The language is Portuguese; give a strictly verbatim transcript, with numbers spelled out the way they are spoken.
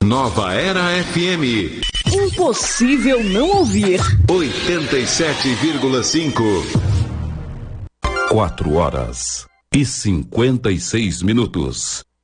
Nova Era F M. Impossível não ouvir. oitenta e sete vírgula cinco. Quatro horas e cinquenta e seis minutos.